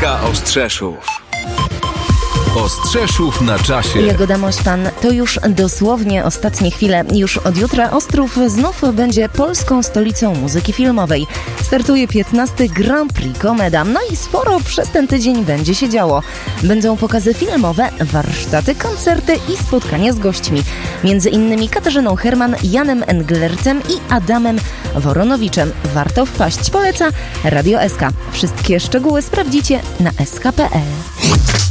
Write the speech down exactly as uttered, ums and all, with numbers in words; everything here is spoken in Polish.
Polska Ostrzeszów. Ostrzeszów na czasie. Jagoda Mośpan, to już dosłownie ostatnie chwile. Już od jutra Ostrów znów będzie polską stolicą muzyki filmowej. Startuje piętnasty Grand Prix Komeda. No i sporo przez ten tydzień będzie się działo. Będą pokazy filmowe, warsztaty, koncerty i spotkania z gośćmi. Między innymi Katarzyną Herman, Janem Englercem i Adamem Woronowiczem. Warto wpaść. Poleca Radio S K. Wszystkie szczegóły sprawdzicie na s k kropka p l.